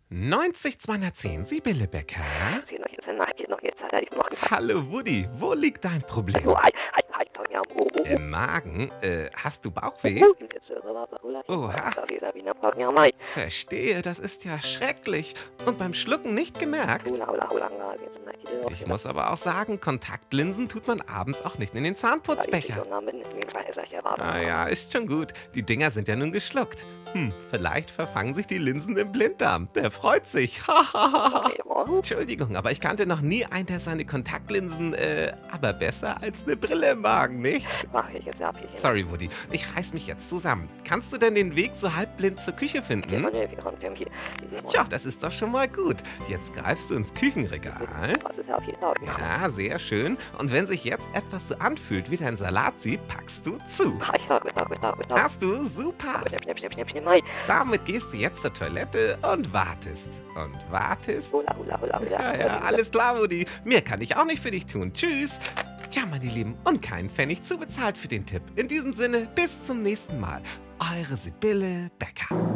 90 210, Sibylle Becker. Hallo Woody, wo liegt dein Problem? Im Magen? Hast du Bauchweh? Oha, verstehe, das ist ja schrecklich. Und beim Schlucken nicht gemerkt? Ich muss aber auch sagen, Kontaktlinsen tut man abends auch nicht in den Zahnputzbecher. Ah ja, ist schon gut. Die Dinger sind ja nun geschluckt. Vielleicht verfangen sich die Linsen im Blinddarm. Der freut sich. Entschuldigung, aber ich kannte noch nie einen, der seine Kontaktlinsen, aber besser als eine Brille im Magen, nicht? Sorry, Woody. Ich reiß mich jetzt zusammen. Kannst du denn den Weg so halbblind zur Küche finden? Tja, das ist doch schon mal gut. Jetzt greifst du ins Küchenregal. Ja, sehr schön. Und wenn sich jetzt etwas so anfühlt wie dein Salatsieb, packst du zu. Hast du? Super. Damit gehst du jetzt zur Toilette und wartest. Und wartest. Ja, ja, alles klar, Woody. Mehr kann ich auch nicht für dich tun. Tschüss. Tja, meine Lieben, und keinen Pfennig zu bezahlt für den Tipp. In diesem Sinne, bis zum nächsten Mal. Eure Sibylle Becker.